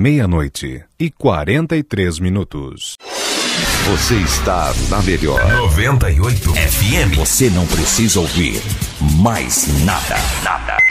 meia-noite e 43 minutos. Você está na melhor 98 FM. Você não precisa ouvir mais nada.